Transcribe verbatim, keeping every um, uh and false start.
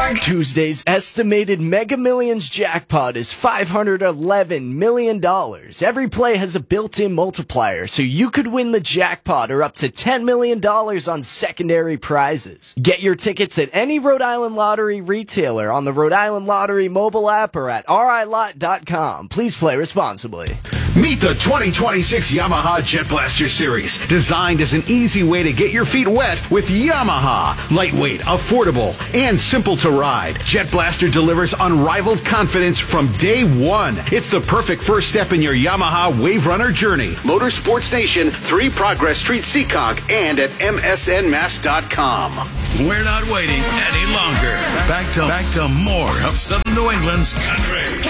bag. Tuesday's estimated Mega Millions jackpot is five hundred eleven million dollars. Every play has a built-in multiplier, so you could win the jackpot or up to ten million dollars on secondary prizes. Get your tickets at any Rhode Island Lottery retailer, on the Rhode Island Lottery mobile app, or at r i lot dot com. Please play responsibly. Meet the twenty twenty-six Yamaha Jet Blaster Series, designed as an easy way to get your feet wet with Yamaha. Lightweight, affordable, and simple to ride, Jet Blaster delivers unrivaled confidence from day one. It's the perfect first step in your Yamaha Wave Runner journey. Motorsports Nation, three Progress Street, Seekonk, and at m s n mass dot com. We're not waiting any longer. Back to back to more of Southern New England's country.